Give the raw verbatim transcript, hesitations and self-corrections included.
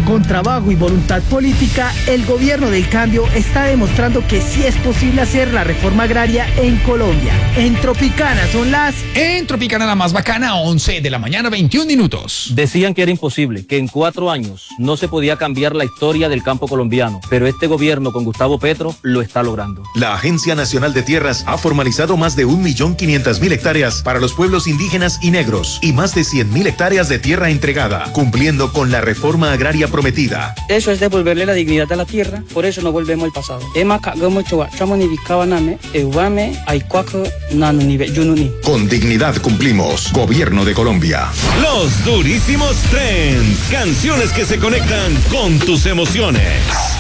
Con trabajo y voluntad política, el gobierno del cambio está demostrando que sí es posible hacer la reforma agraria en Colombia. En Tropicana son las... En Tropicana la más bacana, once de la mañana, veintiún minutos. Decían que era imposible, que en cuatro años no se podía cambiar la historia del campo colombiano, pero este gobierno con Gustavo Petro lo está logrando. La Agencia Nacional de Tierras ha formalizado más de un millón quinientas mil hectáreas para los pueblos indígenas y negros y más de cien mil hectáreas de tierra entregada, cumpliendo con la reforma agraria prometida. Eso es devolverle la dignidad a la tierra, por eso no volvemos al pasado. Con dignidad cumplimos. Gobierno de Colombia. Los durísimos trends, canciones que se conectan con tus emociones.